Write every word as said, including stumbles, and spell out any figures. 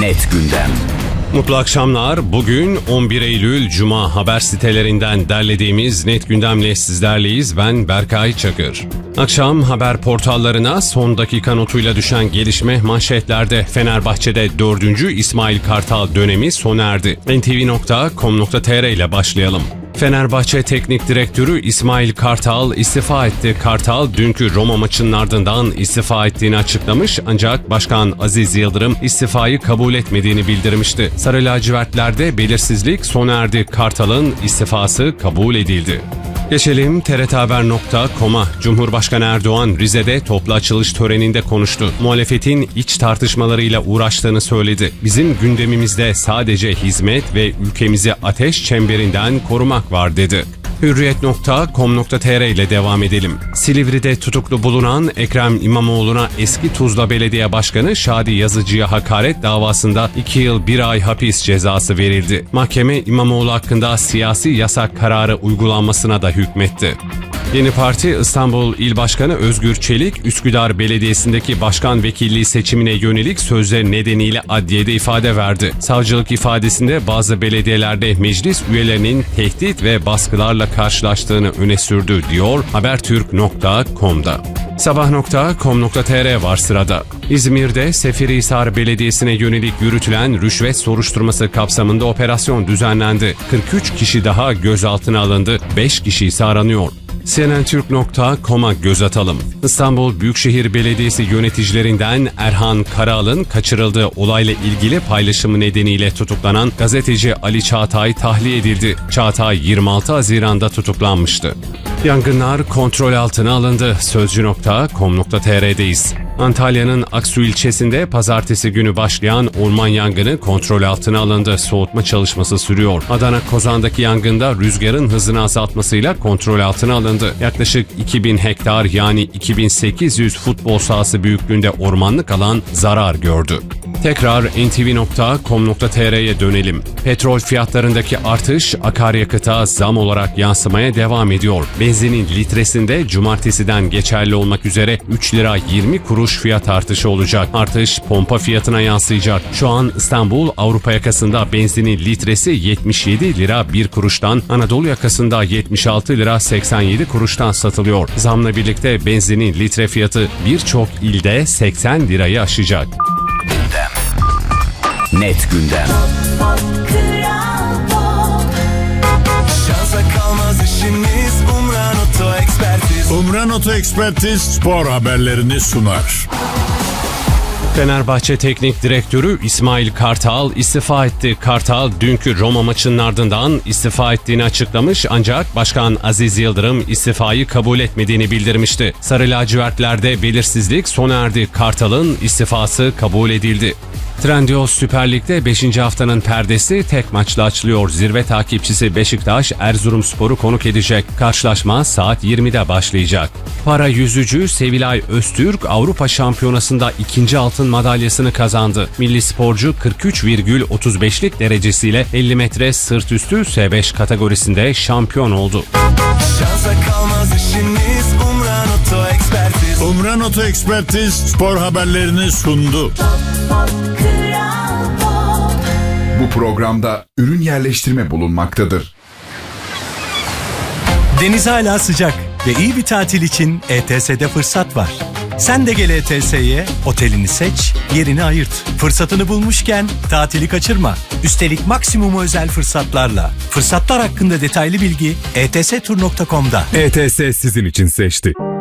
Net Gündem. Mutlu akşamlar. Bugün on bir Eylül Cuma, haber sitelerinden derlediğimiz Net Gündem'le sizlerleyiz. Ben Berkay Çakır. Akşam haber portallarına son dakika notuyla düşen gelişme manşetlerde. Fenerbahçe'de dördüncü İsmail Kartal dönemi sona erdi. en te ve nokta com nokta te er ile başlayalım. Fenerbahçe Teknik Direktörü İsmail Kartal istifa etti. Kartal dünkü Roma maçının ardından istifa ettiğini açıklamış, ancak Başkan Aziz Yıldırım istifayı kabul etmediğini bildirmişti. Sarı lacivertlerde belirsizlik sona erdi. Kartal'ın istifası kabul edildi. Geçelim te er te haber nokta com'a. Cumhurbaşkanı Erdoğan Rize'de toplu açılış töreninde konuştu. Muhalefetin iç tartışmalarıyla uğraştığını söyledi. Bizim gündemimizde sadece hizmet ve ülkemizi ateş çemberinden korumak var dedi. hürriyet nokta com nokta te er ile devam edelim. Silivri'de tutuklu bulunan Ekrem İmamoğlu'na eski Tuzla Belediye Başkanı Şadi Yazıcı'ya hakaret davasında iki yıl bir ay hapis cezası verildi. Mahkeme İmamoğlu hakkında siyasi yasak kararı uygulanmasına da hükmetti. Yeni Parti İstanbul İl Başkanı Özgür Çelik, Üsküdar Belediyesi'ndeki başkan vekilliği seçimine yönelik sözler nedeniyle adliyede ifade verdi. Savcılık ifadesinde bazı belediyelerde meclis üyelerinin tehdit ve baskılarla karşılaştığını öne sürdü, diyor habertürk nokta com'da. sabah nokta com nokta te er var sırada. İzmir'de Seferihisar Belediyesi'ne yönelik yürütülen rüşvet soruşturması kapsamında operasyon düzenlendi. kırk üç kişi daha gözaltına alındı, beş kişi ise aranıyor. si en en türk nokta com'a göz atalım. İstanbul Büyükşehir Belediyesi yöneticilerinden Erhan Karal'ın kaçırıldığı olayla ilgili paylaşımı nedeniyle tutuklanan gazeteci Ali Çağatay tahliye edildi. Çağatay yirmi altı Haziran'da tutuklanmıştı. Yangınlar kontrol altına alındı. sözcü nokta com nokta te er'deyiz. Antalya'nın Aksu ilçesinde pazartesi günü başlayan orman yangını kontrol altına alındı. Soğutma çalışması sürüyor. Adana Kozan'daki yangında rüzgarın hızını azaltmasıyla kontrol altına alındı. Yaklaşık iki bin hektar yani iki bin sekiz yüz futbol sahası büyüklüğünde ormanlık alan zarar gördü. Tekrar en te ve nokta com nokta te er'ye dönelim. Petrol fiyatlarındaki artış akaryakıta zam olarak yansımaya devam ediyor. Benzinin litresinde cumartesiden geçerli olmak üzere üç lira yirmi kuruş fiyat artışı olacak. Artış pompa fiyatına yansıyacak. Şu an İstanbul Avrupa yakasında benzinin litresi yetmiş yedi lira bir kuruştan, Anadolu yakasında yetmiş altı lira seksen yedi kuruştan satılıyor. Zamla birlikte benzinin litre fiyatı birçok ilde seksen lirayı aşacak. Net Gündem. Şansa kalmaz işimiz, Umran Oto Ekspertiz. Umran Oto Ekspertiz spor haberlerini sunar. Fenerbahçe Teknik Direktörü İsmail Kartal istifa etti. Kartal dünkü Roma maçının ardından istifa ettiğini açıklamış, ancak Başkan Aziz Yıldırım istifayı kabul etmediğini bildirmişti. Sarı lacivertlerde belirsizlik sona erdi. Kartal'ın istifası kabul edildi. Trendyol Süper Lig'de beşinci haftanın perdesi tek maçla açılıyor. Zirve takipçisi Beşiktaş Erzurumspor'u konuk edecek. Karşılaşma saat yirmide başlayacak. Para yüzücü Sevilay Öztürk Avrupa Şampiyonası'nda ikinci altın madalyasını kazandı. Milli sporcu kırk üç virgül otuz beşlik derecesiyle elli metre sırt üstü se beş kategorisinde şampiyon oldu. Şansa kalmaz işimiz, Umran Oto Ekspertiz. Umran Oto Ekspertiz spor haberlerini sundu. Bu programda ürün yerleştirme bulunmaktadır. Deniz hala sıcak ve iyi bir tatil için E T S'de fırsat var. Sen de gel E T S'ye, otelini seç, yerini ayırt. Fırsatını bulmuşken tatili kaçırma. Üstelik maksimum özel fırsatlarla. Fırsatlar hakkında detaylı bilgi e t s tur nokta com'da. E T S sizin için seçti.